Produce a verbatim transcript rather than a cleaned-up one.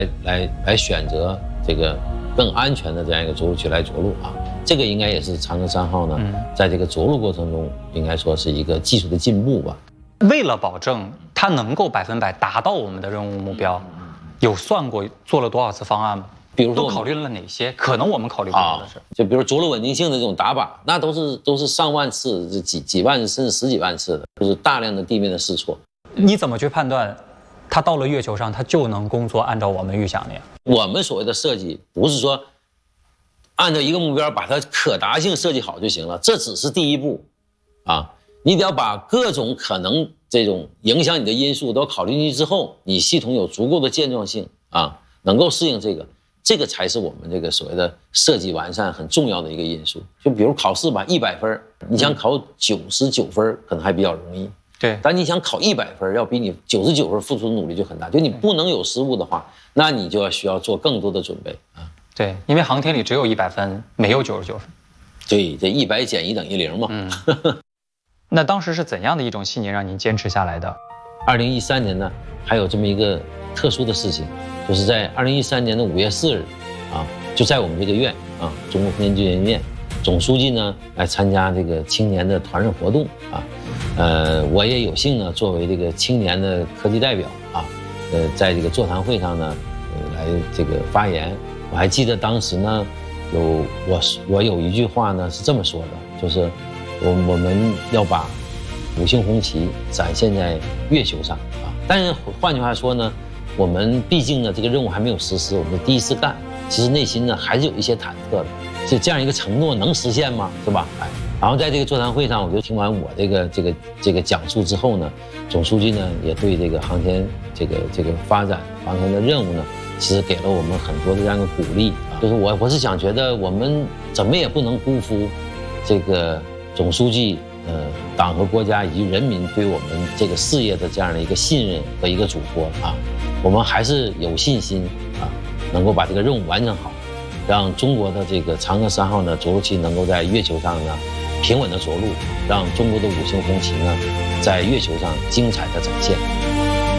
来来选择这个更安全的这样一个着陆区来着陆啊。这个应该也是长征三号呢，嗯、在这个着陆过程中，应该说是一个技术的进步吧。 为了保证它能够百分百达到我们的任务目标，有算过做了多少次方案吗？ 比如说都考虑了哪些？可能我们考虑不到的是，啊、 就比如着陆稳定性的这种打靶，那都是都是上万次、几几万甚至十几万次的，就是大量的地面的试错。 你怎么去判断，它到了月球上，它就能工作按照我们预想的呀？ 我们所谓的设计，不是说按照一个目标把它可达性设计好就行了，这只是第一步，啊，你得要把各种可能这种影响你的因素都考虑进去之后，你系统有足够的健壮性啊，能够适应这个。这个才是我们这个所谓的设计完善很重要的一个因素。就比如考试吧，一百分，你想考九十九分，可能还比较容易。 对， 但你想考一百分，要比你九十九分付出的努力就很大。就你不能有失误的话，那你就要需要做更多的准备啊。 对，因为航天里只有一百分，没有九十九分。 对，这一百减一等于零嘛。 嗯。那当时是怎样的一种信念让您坚持下来的？ 二零一三年呢，还有这么一个特殊的事情。就是在二零一三年的五月四日，啊，就在我们这个院啊，中国空间技术院，总书记呢来参加这个青年的团任活动啊，呃，我也有幸呢作为这个青年的科技代表啊，呃，在这个座谈会上呢，呃、来这个发言。我还记得当时呢，有我我有一句话呢是这么说的，就是我我们要把五星红旗展现在月球上啊。但是换句话说呢。我们毕竟呢，这个任务还没有实施，我们第一次干，其实内心呢还是有一些忐忑的。就这样一个承诺能实现吗？是吧？哎，然后在这个座谈会上，我就听完我这个这个这个讲述之后呢，总书记呢也对这个航天这个这个发展航天的任务呢，其实给了我们很多的这样的鼓励啊。就是我我是想觉得我们怎么也不能辜负这个总书记。呃，党和国家以及人民对我们这个事业的这样的一个信任和一个嘱托啊，我们还是有信心啊，能够把这个任务完成好，让中国的这个长征三号呢着陆器能够在月球上呢平稳的着陆，让中国的五星红旗呢在月球上精彩的展现。